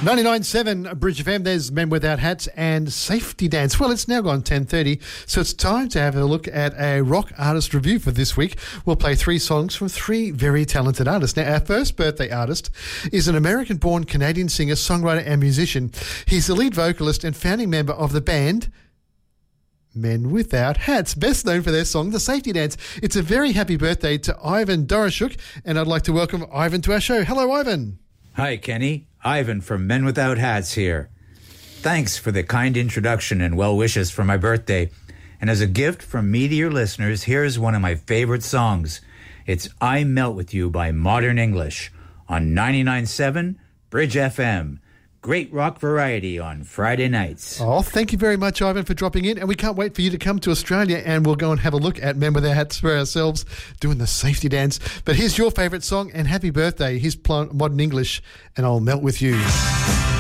99.7 Bridge FM, there's Men Without Hats and Safety Dance. Well, it's now gone 10:30, so it's time to have a look at a rock artist review for this week. We'll play 3 songs from 3 very talented artists. Now, our first birthday artist is an American-born Canadian singer, songwriter and musician. He's the lead vocalist and founding member of the band Men Without Hats, best known for their song, The Safety Dance. It's a very happy birthday to Ivan Dorashuk, and I'd like to welcome Ivan to our show. Hello, Ivan. Hi, Kenny. Ivan from Men Without Hats here. Thanks for the kind introduction and well wishes for my birthday. And as a gift from me to your listeners, here's one of my favorite songs. It's I Melt With You by Modern English on 99.7 Bridge FM. Great rock variety on Friday nights. Oh, thank you very much, Ivan, for dropping in. And we can't wait for you to come to Australia and we'll go and have a look at Men Without Hats for ourselves, doing the safety dance. But here's your favourite song and happy birthday. Here's Modern English and I'll Melt With You.